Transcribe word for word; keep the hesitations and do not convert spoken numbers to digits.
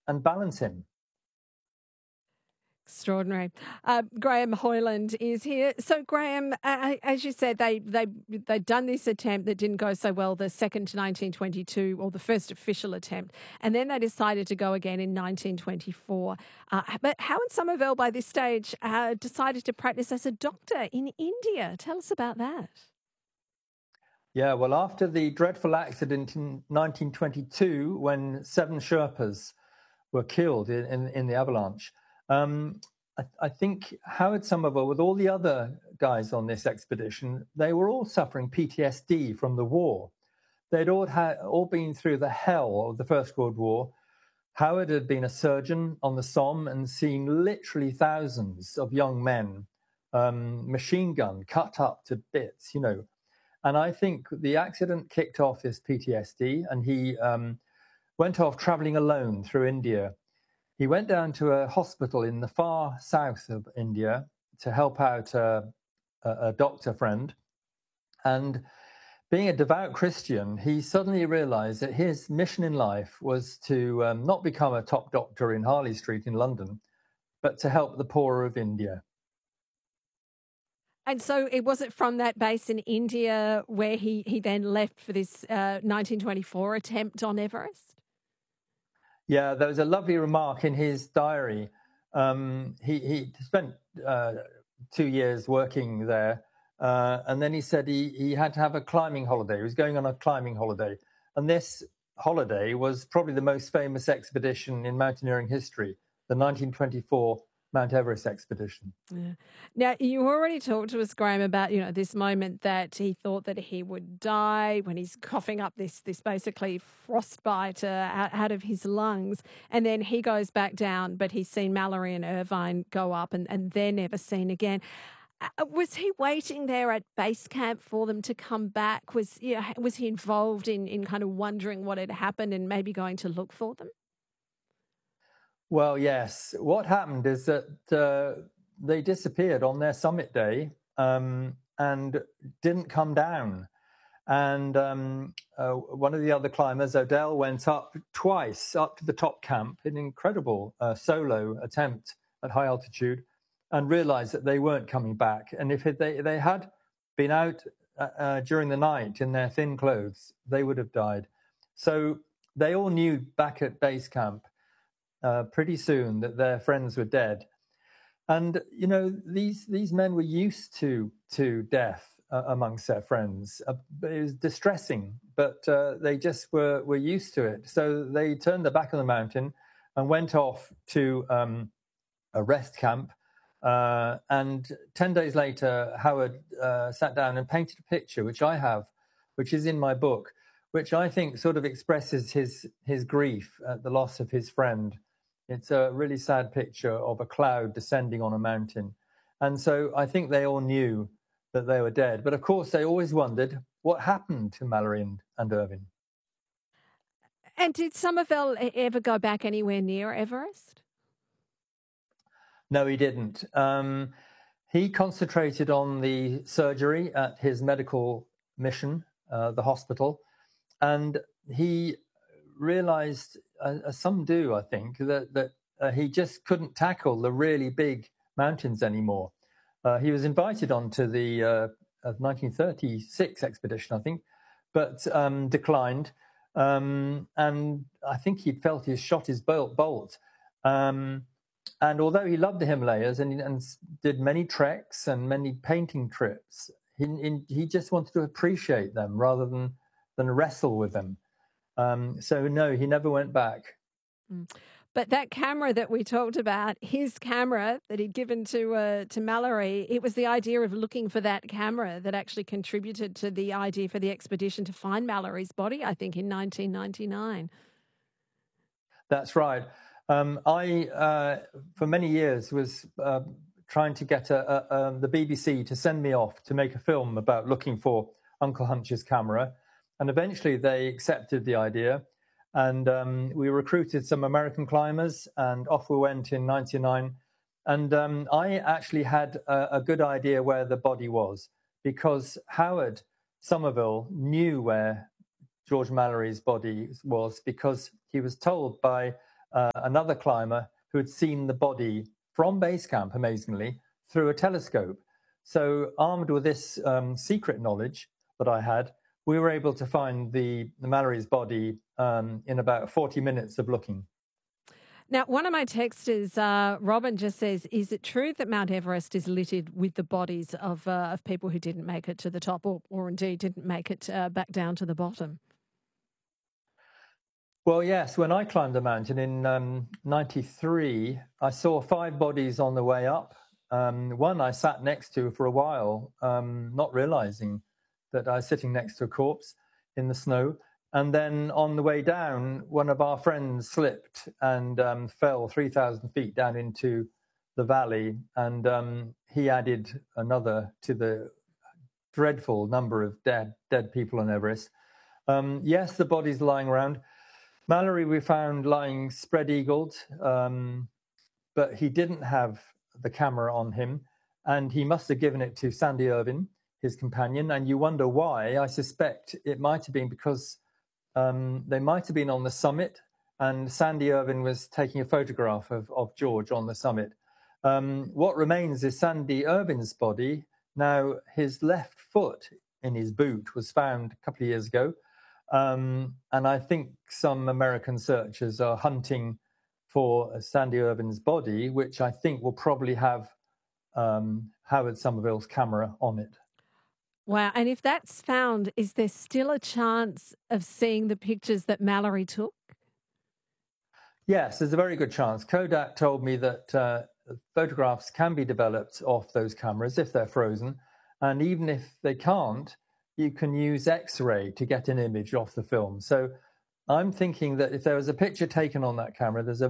and balance him. Extraordinary. Uh, Graham Hoyland is here. So, Graham, uh, as you said, they they they'd done this attempt that didn't go so well, the second nineteen twenty-two, or the first official attempt, and then they decided to go again in nineteen twenty-four. Uh, but Howard Somerville, by this stage, uh, decided to practice as a doctor in India. Tell us about that. Yeah, well, after the dreadful accident in nineteen twenty-two, when seven Sherpas were killed in, in, in the avalanche, um, I, I think Howard Somerville, with all the other guys on this expedition, they were all suffering P T S D from the war. They'd all, had, all been through the hell of the First World War. Howard had been a surgeon on the Somme and seen literally thousands of young men, um, machine gun, cut up to bits, you know. And I think the accident kicked off his P T S D, and he um, went off traveling alone through India. He went down to a hospital in the far south of India to help out a, a, a doctor friend. And being a devout Christian, he suddenly realized that his mission in life was to um, not become a top doctor in Harley Street in London, but to help the poor of India. And so it was it from that base in India where he, he then left for this uh, nineteen twenty-four attempt on Everest? Yeah, there was a lovely remark in his diary. Um, he, he spent uh, two years working there, uh, and then he said he, he had to have a climbing holiday. He was going on a climbing holiday. And this holiday was probably the most famous expedition in mountaineering history, the nineteen twenty-four Mount Everest expedition. Yeah. Now, you already talked to us, Graham, about, you know, this moment that he thought that he would die when he's coughing up this this basically frostbite uh, out, out of his lungs. And then he goes back down, but he's seen Mallory and Irvine go up and, and they're never seen again. Uh, was he waiting there at base camp for them to come back? Was, you know, was he involved in, in kind of wondering what had happened and maybe going to look for them? Well, yes. What happened is that uh, they disappeared on their summit day um, and didn't come down. And um, uh, one of the other climbers, Odell, went up twice up to the top camp, an incredible uh, solo attempt at high altitude, and realized that they weren't coming back. And if it, they, they had been out uh, uh, during the night in their thin clothes, they would have died. So they all knew back at base camp Uh, pretty soon that their friends were dead. And, you know, these these men were used to to death uh, amongst their friends. Uh, it was distressing, but uh, they just were, were used to it. So they turned their back on the mountain and went off to um, a rest camp. Uh, and ten days later, Howard uh, sat down and painted a picture, which I have, which is in my book, which I think sort of expresses his his grief at the loss of his friend. It's a really sad picture of a cloud descending on a mountain. And so I think they all knew that they were dead. But of course, they always wondered what happened to Mallory and, and Irvine. And did Somerville ever go back anywhere near Everest? No, he didn't. Um, he concentrated on the surgery at his medical mission, uh, the hospital. And he realized, uh, as some do, I think, that, that uh, he just couldn't tackle the really big mountains anymore. Uh, he was invited onto the uh, nineteen thirty-six expedition, I think, but um, declined. Um, and I think he felt he shot his bolt. bolt. Um, and although he loved the Himalayas and, and did many treks and many painting trips, he, he just wanted to appreciate them rather than, than wrestle with them. Um, so, no, he never went back. Mm. But that camera that we talked about, his camera that he'd given to uh, to Mallory, it was the idea of looking for that camera that actually contributed to the idea for the expedition to find Mallory's body, I think, in nineteen ninety-nine. That's right. Um, I, uh, for many years, was uh, trying to get a, a, um, the B B C to send me off to make a film about looking for Uncle Hunch's camera. And eventually they accepted the idea. And um, we recruited some American climbers, and off we went in ninety-nine. And um, I actually had a, a good idea where the body was, because Howard Somerville knew where George Mallory's body was, because he was told by uh, another climber who had seen the body from base camp, amazingly, through a telescope. So armed with this um, secret knowledge that I had, we were able to find the, the Mallory's body um, in about forty minutes of looking. Now, one of my texters, uh, Robin, just says, is it true that Mount Everest is littered with the bodies of uh, of people who didn't make it to the top or, or indeed didn't make it uh, back down to the bottom? Well, yes. When I climbed the mountain in um, ninety-three, I saw five bodies on the way up. Um, one I sat next to for a while, um, not realizing that I was sitting next to a corpse in the snow. And then on the way down, one of our friends slipped and um, fell three thousand feet down into the valley. And um, he added another to the dreadful number of dead, dead people on Everest. Um, yes, the body's lying around. Mallory we found lying spread-eagled, um, but he didn't have the camera on him, and he must have given it to Sandy Irvine, his companion. And you wonder why. I suspect it might have been because um, they might have been on the summit, and Sandy Irvine was taking a photograph of, of George on the summit. Um, what remains is Sandy Irvine's body. Now, his left foot in his boot was found a couple of years ago. Um, and I think some American searchers are hunting for Sandy Irvine's body, which I think will probably have um, Howard Somerville's camera on it. Wow. And if that's found, is there still a chance of seeing the pictures that Mallory took? Yes, there's a very good chance. Kodak told me that uh, photographs can be developed off those cameras if they're frozen. And even if they can't, you can use X-ray to get an image off the film. So I'm thinking that if there was a picture taken on that camera, there's a